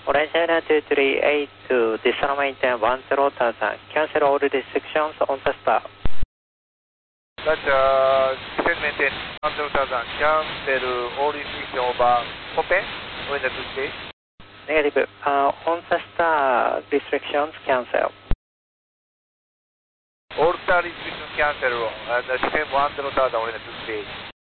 Orange China 238 to decimal maintain 10,000. Cancel all restrictions on the start. Roger, descend maintain 10,000. Cancel all restrictions over. Open. When the good stage. Negative. On the start restrictions cancel. All star restrictions cancel. Descend 10,000 on the good stage.